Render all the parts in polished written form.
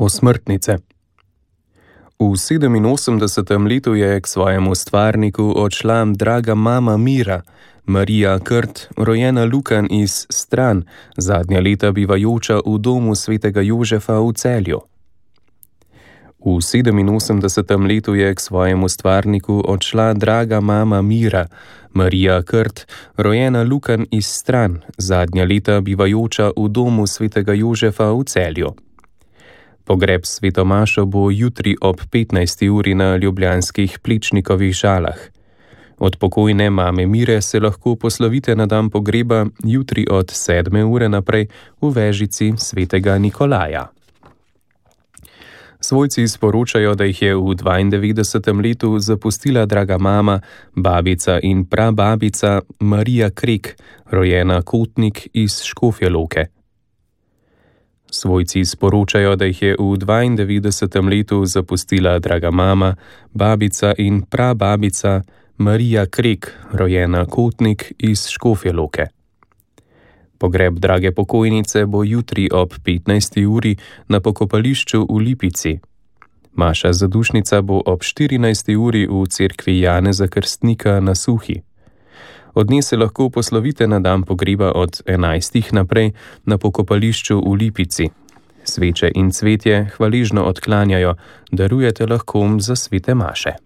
Osmrtnice. V 87. letu je k svojemu stvarniku odšla draga mama Mira, Marija Krt, rojena Lukan iz Stran, zadnja leta bivajoča v domu svetega Jožefa v Celju. V 87. letu je k svojemu stvarniku odšla draga mama Mira, Marija Krt, rojena Lukan iz Stran, zadnja leta bivajoča v domu svetega Jožefa v Celju. Pogreb svetomašo bo jutri ob 15. uri na ljubljanskih Plečnikovih Žalah. Od pokojne mame Mire se lahko poslovite na dan pogreba jutri od 7. ure naprej v vežici svetega Nikolaja. Svojci sporočajo, da jih je v 92. letu zapustila draga mama, babica in prababica Marija Krek, rojena Kotnik iz Škofje Loke. Svojci sporočajo, da jih je v 92. letu zapustila draga mama, babica in prababica Marija Krek, rojena Kotnik iz Škofje Loke. Pogreb drage pokojnice bo jutri ob 15. uri na pokopališču v Lipici. Maša zadušnica bo ob 14. uri v cerkvi Janeza Krstnika na Suhi. Od nje se lahko poslovite na dan pogreba od 11. naprej na pokopališču v Lipici. Sveče in cvetje hvaležno odklanjajo, darujete lahko za svete maše.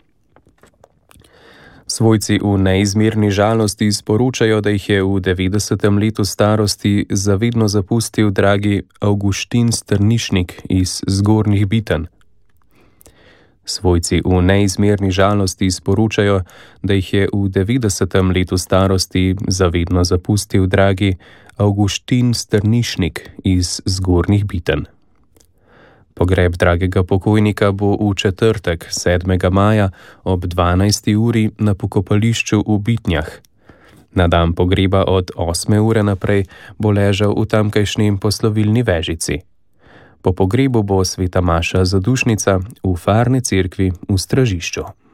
Svojci v neizmerni žalosti sporočajo, da jih je v 90. letu starosti zavedno zapustil dragi Avguštin Strnišnik iz Zgornjih Bitenj. Svojci v neizmerni žalosti sporočajo, da jih je v 90. letu starosti zavedno zapustil dragi Avguštin Strnišnik iz Zgornjih Bitenj. Pogreb dragega pokojnika bo v četrtek, 7. maja ob 12. uri na pokopališču v Bitnjah. Na dan pogreba od 8. ure naprej bo ležal v tamkajšnji poslovilni vežici. Po pogrebu bo sveta maša zadušnica v farni cerkvi v Stražišču.